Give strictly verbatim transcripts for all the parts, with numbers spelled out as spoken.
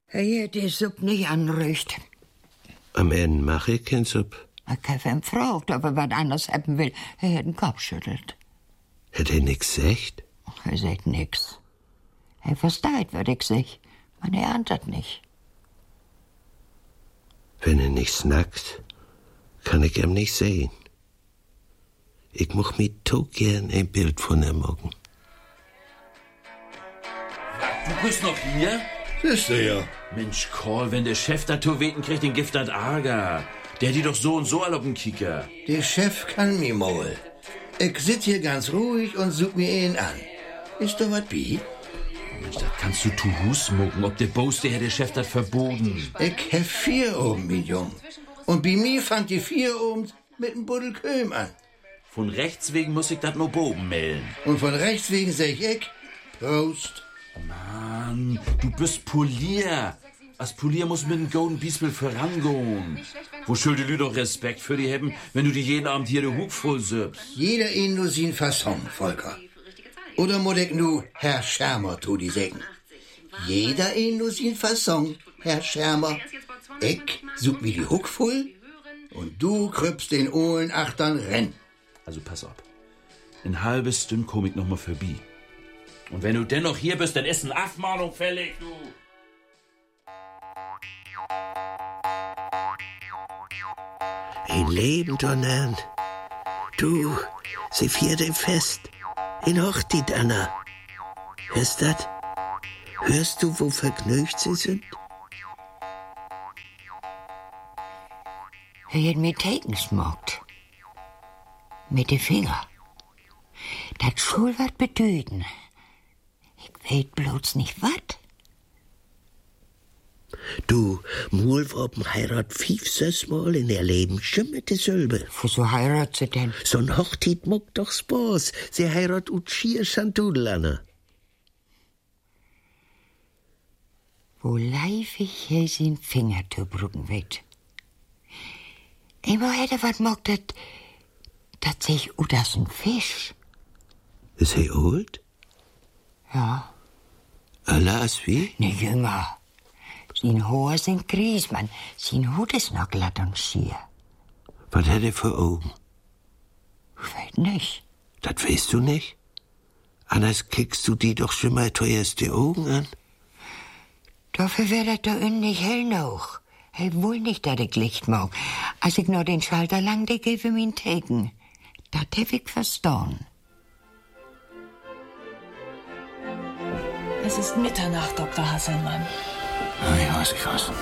Hey, die Suppe nicht anrücht. Am Ende mache ich keine Suppe. Ich habe ihn gefragt, ob er was anderes haben will. Er hat den Kopf geschüttelt. Hat er nix gesagt? Er sagt nix. Er versteht, was ich sag. Man erahnt das nicht. Wenn er nicht snackt, kann ich ihm nicht sehen. Ich mach mir so gern ein Bild von ihm machen. Du bist noch hier? Ist er ja. Mensch, Karl, wenn der Chef da Toweten kriegt, den Gift dat Arger. Der hat die doch so und so all auf den Kicker. Der Chef kann mir mal. Ich sitz hier ganz ruhig und such mir ihn an. Ist doch was bi? Mensch, das kannst du tu Hus mucken. Ob der Boos, der hat der Chef das verboten. Ich hab vier oben, mi Jung. Und bei mir fand die vier oben mit dem Buddel Köhm an. Von rechts wegen muss ich das nur boben melden. Und von rechts wegen sag ich, Prost. Mann, du bist Polier. Als Polier muss mit dem Golden Biesel vorangehen. Wo schulde Lü doch Respekt für die haben, wenn du die jeden Abend hier de Hug voll sippst? Jeder ihn nur sin Fasson, Volker. Oder muss ich nu Herr Schermer tu die sägen? Jeder ihn nur sin Fasson, Herr Schermer. Ich such mir die Huck voll und du krüppst den Ohlen achtern renn. Also pass auf. Ein halbes Stünd komm ich noch mal vorbei. Und wenn du dennoch hier bist, dann ist eine Abmahnung fällig, du. Ein Leben, Donner. Du, sie feiert ein Fest. In Hochtit, Anna. Hörst dat? Hörst du, wo vergnügt sie sind? Er hat mir Teken smockt. Mit de Finger. Dat schul wat bedeuten. Ich weet bloß nicht wat. Du, Mulwroppen heirat fief sesmal in ihr Leben schimmerte Sülbe. Wieso heirat sie denn? So'n Hochtit muck doch Spaß. Sie heirat ut schier Schandudel, Anna. Wo leif ich hier sin Finger zu brücken wet. Immer hätte wat mockt, dat, dat sich ut as ein Fisch. Ist er alt? Ja. Alas wie? Ne jünger. Sin Haar sind Griesmann, sin Hut ist noch glatt und schier. Was hat er für Augen? Ich weiß nicht. Das weißt du nicht? Anders kickst du die doch schon mal teuerst die Augen an. Dafür wär das da unten nicht hell noch. Er will nicht, dass ich Licht mag. Als ich noch den Schalter lang decke für mein Teken. Das hab ich verstanden. Es ist Mitternacht, Doktor Hasselmann. Ja, ich weiß, ich weiß.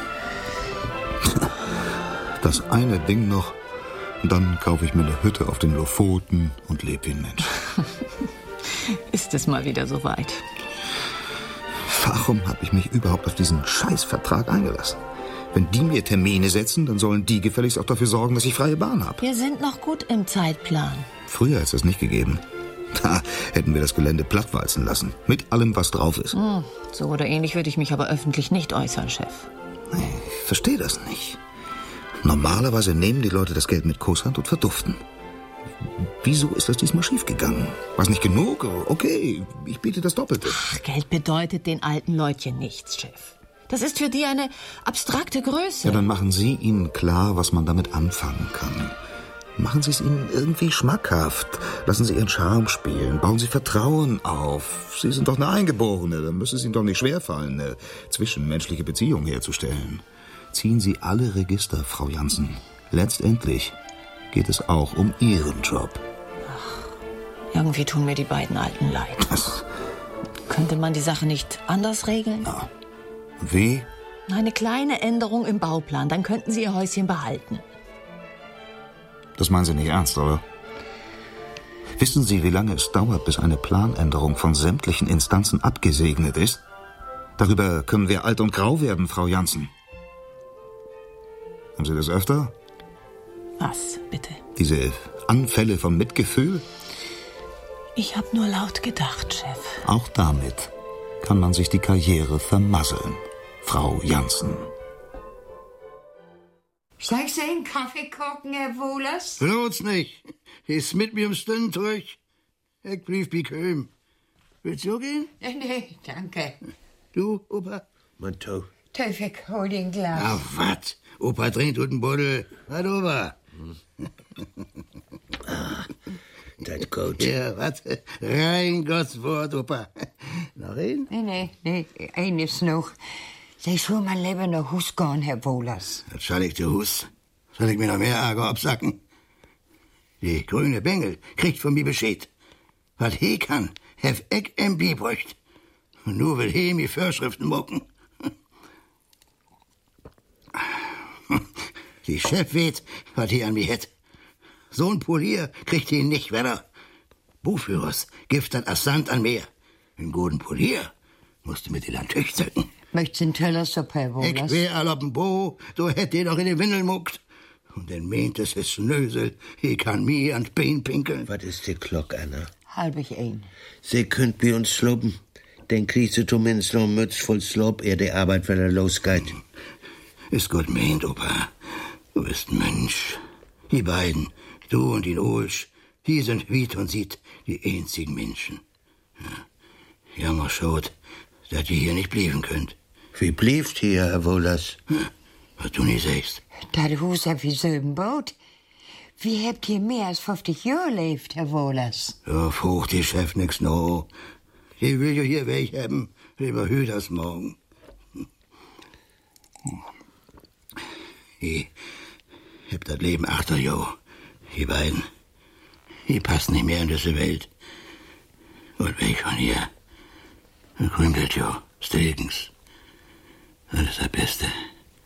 Das eine Ding noch, dann kaufe ich mir eine Hütte auf den Lofoten und lebe wie ein Mensch. Ist es mal wieder soweit? Warum habe ich mich überhaupt auf diesen Scheißvertrag eingelassen? Wenn die mir Termine setzen, dann sollen die gefälligst auch dafür sorgen, dass ich freie Bahn habe. Wir sind noch gut im Zeitplan. Früher hat es das nicht gegeben. Da hätten wir das Gelände plattwalzen lassen. Mit allem, was drauf ist. Hm, so oder ähnlich würde ich mich aber öffentlich nicht äußern, Chef. Ich verstehe das nicht. Normalerweise nehmen die Leute das Geld mit Kusshand und verduften. Wieso ist das diesmal schiefgegangen? War's nicht genug? Okay, ich biete das Doppelte. Ach, Geld bedeutet den alten Leutchen nichts, Chef. Das ist für die eine abstrakte Größe. Ja, dann machen Sie ihnen klar, was man damit anfangen kann. Machen Sie es ihnen irgendwie schmackhaft. Lassen Sie Ihren Charme spielen. Bauen Sie Vertrauen auf. Sie sind doch eine Eingeborene. Dann müsste es Ihnen doch nicht schwerfallen, eine zwischenmenschliche Beziehung herzustellen. Ziehen Sie alle Register, Frau Jansen. Letztendlich geht es auch um Ihren Job. Ach, irgendwie tun mir die beiden Alten leid. Was? Könnte man die Sache nicht anders regeln? Na, wie? Eine kleine Änderung im Bauplan. Dann könnten Sie Ihr Häuschen behalten. Das meinen Sie nicht ernst, oder? Wissen Sie, wie lange es dauert, bis eine Planänderung von sämtlichen Instanzen abgesegnet ist? Darüber können wir alt und grau werden, Frau Jansen. Haben Sie das öfter? Was, bitte? Diese Anfälle von Mitgefühl? Ich habe nur laut gedacht, Chef. Auch damit kann man sich die Karriere vermasseln, Frau Jansen. Soll ich Sie einen Kaffee kochen, Herr Wohlers? Bloß nicht. Ist mit mir im Stund durch. Ich blieb bequem. Willst du gehen? Nee, nee, danke. Du, Opa? Manto, Teufel, hol den Glas. Ah, wat? Opa trinkt und den Buddel. Was, Opa? Ah, das gut. Ja, was? Rein Gottes Wort, Opa. Noch ein? Nee, nee, nee, eines noch. Sei schon mal lieber nach Hus gehen, Herr Wohlers. Das schall ich zu Hus. Soll ich mir noch mehr Ärger absacken? Die grüne Bengel kriegt von mir Bescheid. Was he kann, hef eck em Bibräucht. Und nur will he mir Vorschriften mocken. Die Chef weet, was he an mir het. So'n Polier kriegt he nicht wetter. Buchführers giftet as Sand an Meer. Einen guten Polier musst du mit die Landtüch zücken. Möcht's in Tellersuppe, Herr Ich Wohlers? wär all ob'n Bo, so hätt ihr doch in den Windel muckt. Und dann meint es ist Schnösel, he kann mir ans Bein pinkeln. Was ist die Glock, Anna? Halb ich ein. Sie könnt bei uns sloppen. Dann kriegst du zumindest noch ein Mütz voll Slop, ehe die Arbeit wieder losgeht. Ist gut meint, Opa. Du bist ein Mensch. Die beiden, du und die Olsch, die sind Wied und Sied die einzigen Menschen. Ja, jammer schaut, dass ihr hier nicht blieben könnt. Wie bliebst hier, Herr Wohlers? Was du nicht sagst. Das Hus hab ich so im Boot. Wie habt ihr mehr als fünfzig Jahre gelebt, Herr Wohlers? Ja, frucht die Chef nix no. Die will ja hier weg haben, lieber Hüters morgen. Ich hab das Leben achter Jahr. Die beiden, die passen nicht mehr in diese Welt. Und weg von hier. Dann krümpelt ja, Stilkens. Das ist das Beste.